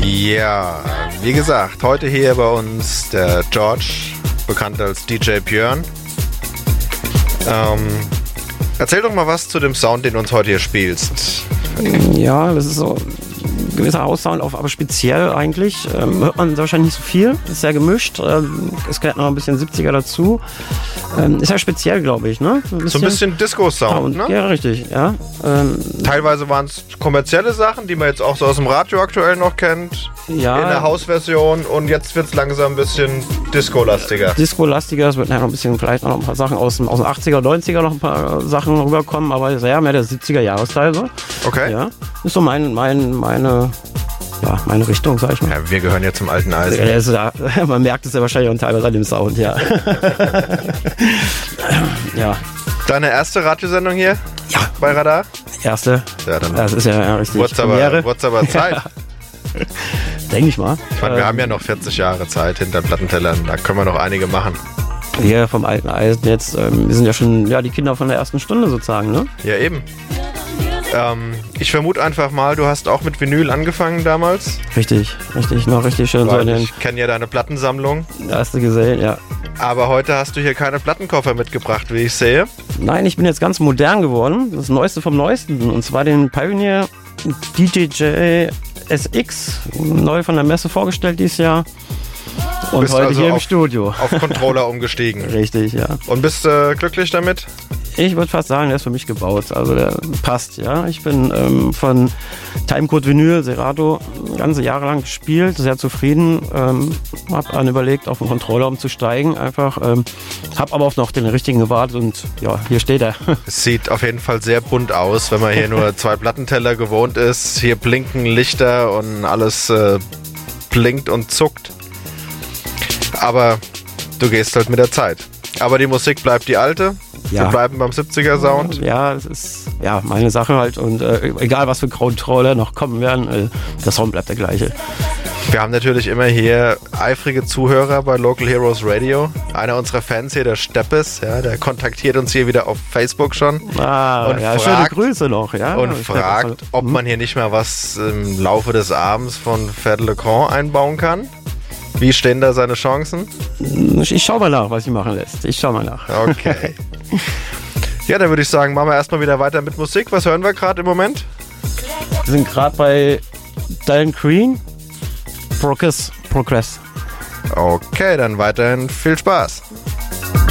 Ja, wie gesagt, heute hier bei uns der George, bekannt als DJ Björn. Erzähl doch mal was zu dem Sound, den du uns heute hier spielst. Ja, das ist so ein gewisser Haussound, aber speziell eigentlich. Hört man wahrscheinlich nicht so viel, ist sehr gemischt. Es gehört noch ein bisschen 70er dazu. Ist ja speziell, glaube ich, ne? So ein bisschen Disco-Sound, ne? Ja, richtig, ja. Teilweise waren es kommerzielle Sachen, die man jetzt auch so aus dem Radio aktuell noch kennt. Ja. In der Hausversion, und jetzt wird es langsam ein bisschen Disco-lastiger. Disco-lastiger, es wird noch ein bisschen, vielleicht noch ein paar Sachen aus den 80er, 90er noch ein paar Sachen rüberkommen, aber ja, mehr der 70er-Jahresteil so. Okay. Ja, ist so meine Richtung, sag ich mal. Ja, wir gehören ja zum alten Eisen. Man merkt es ja wahrscheinlich auch teilweise an dem Sound, ja. Ja. Deine erste Radiosendung hier? Ja. Bei Radar? Erste. Ja, dann das ist ja richtig. Wurz aber Zeit. Ja. Denke ich mal. Ich meine, wir haben ja noch 40 Jahre Zeit hinter Plattentellern, da können wir noch einige machen. Wir vom alten Eisen jetzt, wir sind ja schon die Kinder von der ersten Stunde sozusagen, ne? Ja, eben. Ich vermute einfach mal, du hast auch mit Vinyl angefangen damals. Richtig, noch richtig schön. Weil ich kenne ja deine Plattensammlung. Hast du gesehen, ja. Aber heute hast du hier keine Plattenkoffer mitgebracht, wie ich sehe. Nein, ich bin jetzt ganz modern geworden. Das Neueste vom Neuesten. Und zwar den Pioneer DJI SX, neu von der Messe vorgestellt dieses Jahr. Und bist heute also hier im Studio. Auf Controller umgestiegen. Richtig, ja. Und bist du glücklich damit? Ich würde fast sagen, der ist für mich gebaut. Also der passt, ja. Ich bin von Timecode Vinyl, Serato, ganze Jahre lang gespielt, sehr zufrieden. Hab dann überlegt, auf den Controller umzusteigen. Einfach, hab aber auch noch den richtigen gewartet und ja, hier steht er. Es sieht auf jeden Fall sehr bunt aus, wenn man hier nur 2 Plattenteller gewohnt ist. Hier blinken Lichter und alles blinkt und zuckt. Aber du gehst halt mit der Zeit. Aber die Musik bleibt die alte. Ja. Wir bleiben beim 70er-Sound. Ja, es ist meine Sache halt. Und egal, was für Controller noch kommen werden, der Sound bleibt der gleiche. Wir haben natürlich immer hier eifrige Zuhörer bei Local Heroes Radio. Einer unserer Fans hier, der Steppes, ja, der kontaktiert uns hier wieder auf Facebook schon. Und schöne Grüße noch. Ja, und fragt, ob man hier nicht mal was im Laufe des Abends von Ferdinand Legrand einbauen kann. Wie stehen da seine Chancen? Ich schau mal nach, was sich machen lässt. Ich schau mal nach. Okay. Ja, dann würde ich sagen, machen wir erstmal wieder weiter mit Musik. Was hören wir gerade im Moment? Wir sind gerade bei Diane Green, Progress. Okay, dann weiterhin viel Spaß.